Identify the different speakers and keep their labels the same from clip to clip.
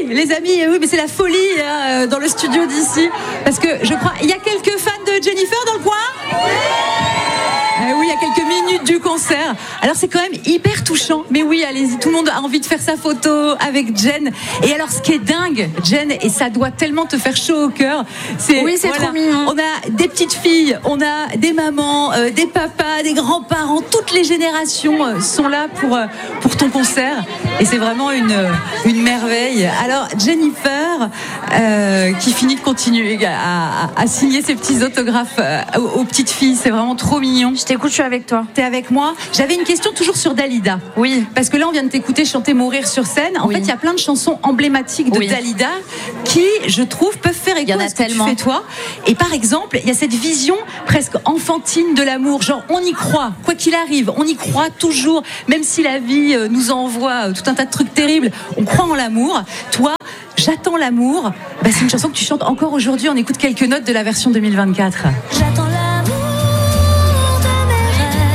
Speaker 1: les amis, oui, mais c'est la folie hein, dans le studio d'ici. Parce que je crois, il y a quelques fans de Jennifer dans le coin ? Oui, il y a quelques minutes du concert. Alors c'est quand même hyper touchant. Mais oui, allez-y, tout le monde a envie de faire sa photo avec Jen. Et alors ce qui est dingue, Jen, et ça doit tellement te faire chaud au cœur.
Speaker 2: C'est trop mignon.
Speaker 1: On a des petites filles, on a des mamans, des papas, des grands-parents. Toutes les générations sont là pour ton concert. Et c'est vraiment une merveille. Alors Jennifer, qui finit de continuer à signer ses petits autographes aux petites filles. C'est vraiment trop mignon.
Speaker 2: Je t'écoute, je suis avec toi.
Speaker 1: T'es avec moi. J'avais une question toujours sur Dalida.
Speaker 2: Oui.
Speaker 1: Parce que là, on vient de t'écouter chanter Mourir sur scène. En fait, il y a plein de chansons emblématiques de Dalida qui, je trouve, peuvent faire écho à ce que tu fais toi. Et par exemple, il y a cette vision presque enfantine de l'amour. Genre, on y croit, quoi qu'il arrive. On y croit toujours. Même si la vie nous envoie tout un tas de trucs terribles, on croit en l'amour. Toi, J'attends l'amour. C'est une chanson que tu chantes encore aujourd'hui. On écoute quelques notes de la version 2024.
Speaker 3: J'attends l'amour de mes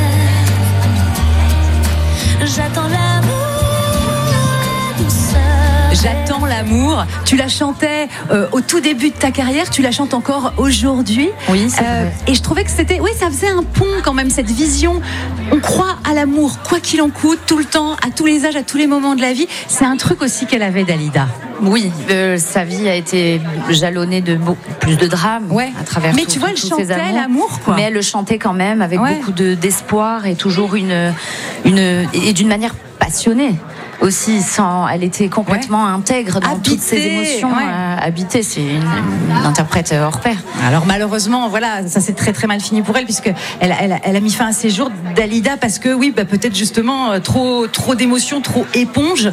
Speaker 3: rêves. J'attends l'amour, la douceur.
Speaker 1: J'attends l'amour. Tu la chantais au tout début de ta carrière. Tu la chantes encore aujourd'hui.
Speaker 2: Oui, c'est vrai.
Speaker 1: Et je trouvais que c'était, ça faisait un pont quand même, cette vision. On croit à l'amour, quoi qu'il en coûte, tout le temps, à tous les âges, à tous les moments de la vie. C'est un truc aussi qu'elle avait, Dalida.
Speaker 2: Oui, sa vie a été jalonnée de plus de drames à travers.
Speaker 1: Mais tu vois, elle chantait l'amour, quoi.
Speaker 2: Mais elle le chantait quand même avec beaucoup d'espoir et toujours et d'une manière passionnée. Aussi, elle était complètement intègre dans toutes ses émotions. Habitée, c'est une interprète hors pair.
Speaker 1: Alors malheureusement, ça s'est très très mal fini pour elle, puisque elle a mis fin à ses jours, Dalida, parce que peut-être justement trop d'émotions, trop éponge.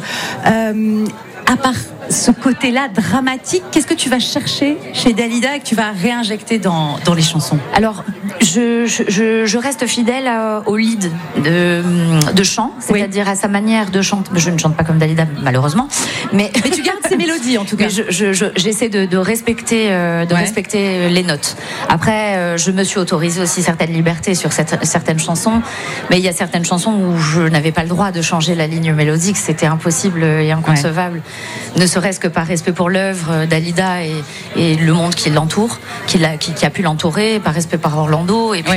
Speaker 1: À part ce côté-là dramatique, qu'est-ce que tu vas chercher chez Dalida et que tu vas réinjecter dans les chansons?
Speaker 2: Alors, je reste fidèle au lead de chant, c'est-à-dire à sa manière de chanter. Je ne chante pas comme Dalida, malheureusement, mais
Speaker 1: tu gardes ses mélodies en tout cas.
Speaker 2: J'essaie de respecter les notes. Après, je me suis autorisée aussi certaines libertés sur certaines chansons, mais il y a certaines chansons où je n'avais pas le droit de changer la ligne mélodique, c'était impossible et inconcevable. Ne serait-ce que par respect pour l'œuvre Dalida et le monde qui l'entoure, qui a pu l'entourer, par respect par Orlando et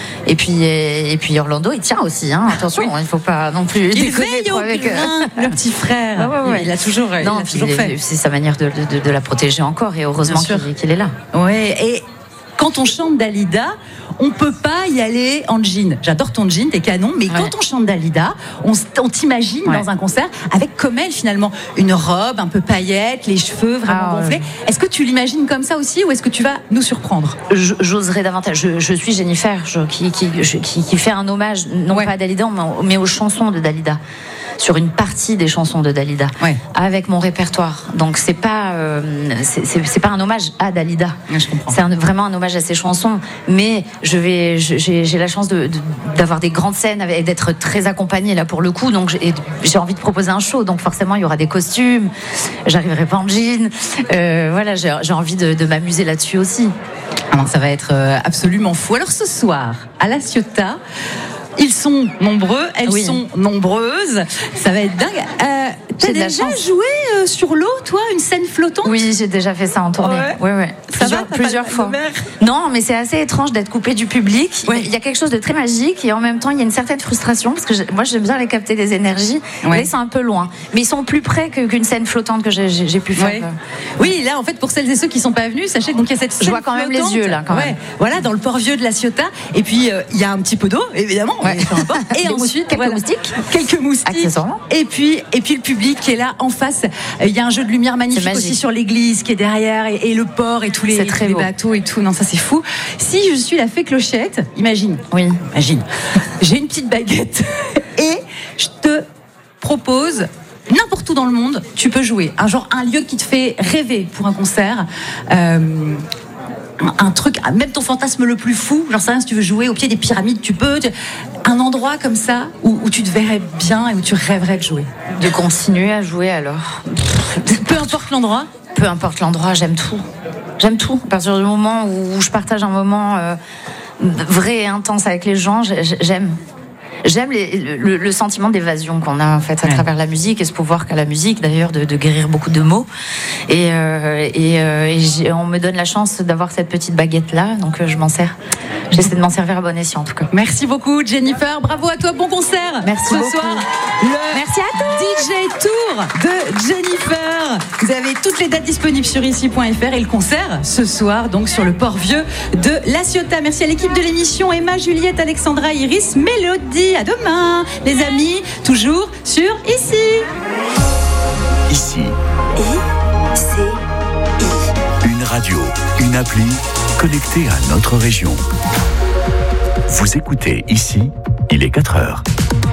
Speaker 2: puis Orlando il tient aussi attention, il ne faut pas non plus déconner trop avec
Speaker 1: le petit frère. Il a toujours fait.
Speaker 2: C'est sa manière de la protéger encore et heureusement qu'il est là.
Speaker 1: Et quand on chante Dalida, on peut pas y aller en jean. J'adore ton jean, t'es canon, mais quand on chante Dalida, on t'imagine dans un concert avec comme elle finalement une robe un peu paillettes, les cheveux vraiment gonflés. Est-ce que tu l'imagines comme ça aussi ou est-ce que tu vas nous surprendre?
Speaker 2: J'oserais davantage. Je suis Jennifer, qui fait un hommage non pas à Dalida, mais aux chansons de Dalida. Sur une partie des chansons de Dalida, avec mon répertoire. Donc c'est pas un hommage à Dalida.
Speaker 1: Je comprends.
Speaker 2: C'est vraiment un hommage à ses chansons. Mais j'ai la chance d'avoir des grandes scènes et d'être très accompagnée là pour le coup. Donc j'ai envie de proposer un show. Donc forcément il y aura des costumes. J'arriverai pas en jean. J'ai envie de m'amuser là-dessus aussi.
Speaker 1: Alors ça va être absolument fou. Alors ce soir à La Ciotat. Ils sont nombreux, elles sont nombreuses. Ça va être dingue. T'as déjà joué sur l'eau, toi, une scène flottante?
Speaker 2: Oui, j'ai déjà fait ça en tournée. Plusieurs fois. Non, mais c'est assez étrange d'être coupé du public. Il y a quelque chose de très magique et en même temps, il y a une certaine frustration parce que moi, j'aime bien les capter des énergies. Mais ils sont un peu loin. Mais ils sont plus près qu'une scène flottante que j'ai pu faire.
Speaker 1: Oui, là, en fait, pour celles et ceux qui sont pas venus, sachez qu'il y a cette scène
Speaker 2: je vois quand même les yeux là. Quand même.
Speaker 1: Voilà, dans le port vieux de La Ciotat. Et puis il y a un petit peu d'eau, évidemment. Et ensuite, quelques moustiques.
Speaker 2: Accessoirement.
Speaker 1: Et puis le public qui est là en face. Il y a un jeu de lumière magnifique aussi sur l'église qui est derrière et le port et tous les bateaux et tout. Non, ça c'est fou. Si je suis la fée Clochette, imagine.
Speaker 2: Oui.
Speaker 1: Imagine. J'ai une petite baguette et je te propose. N'importe où dans le monde, tu peux jouer. Un lieu qui te fait rêver pour un concert. Un truc, même ton fantasme le plus fou, j'en sais rien, si tu veux jouer au pied des pyramides, tu peux. Un endroit comme ça où tu te verrais bien et où tu rêverais de jouer.
Speaker 2: De continuer à jouer alors.
Speaker 1: Peu importe l'endroit.
Speaker 2: Peu importe l'endroit, j'aime tout. J'aime tout. À partir du moment où je partage un moment vrai et intense avec les gens, j'aime. J'aime le sentiment d'évasion qu'on a en fait à travers la musique et ce pouvoir qu'a la musique d'ailleurs de guérir beaucoup de maux. Et on me donne la chance d'avoir cette petite baguette là, donc je m'en sers. J'essaie de m'en servir à bon escient en tout cas.
Speaker 1: Merci beaucoup Jennifer, bravo à toi, bon concert.
Speaker 2: Merci beaucoup.
Speaker 1: Soir,
Speaker 2: merci à tous.
Speaker 1: DJ Tour de Jennifer. Vous avez toutes les dates disponibles sur ici.fr et le concert ce soir donc sur le port vieux de La Ciotat. Merci à l'équipe de l'émission, Emma, Juliette, Alexandra, Iris, Mélodie. À demain les amis, toujours sur Ici.
Speaker 4: Ici. Une radio, une appli connectée à notre région. Vous écoutez Ici, il est 4h.